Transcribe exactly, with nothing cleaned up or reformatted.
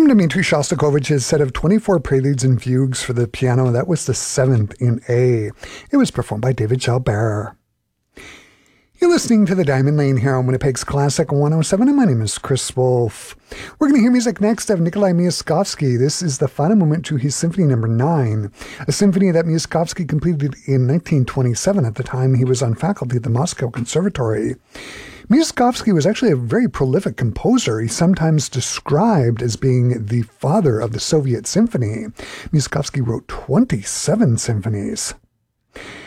From Dmitri Shostakovich's set of twenty-four preludes and fugues for the piano, that was the seventh in A. It was performed by David Jalbert. You're listening to The Diamond Lane here on Winnipeg's Classic one oh seven, and my name is Chris Wolf. We're going to hear music next of Nikolai Myaskovsky. This is the final movement to his Symphony Number nine, a symphony that Myaskovsky completed in nineteen twenty-seven. At the time, he was on faculty at the Moscow Conservatory. Myaskovsky was actually a very prolific composer. He's sometimes described as being the father of the Soviet symphony. Myaskovsky wrote twenty-seven symphonies.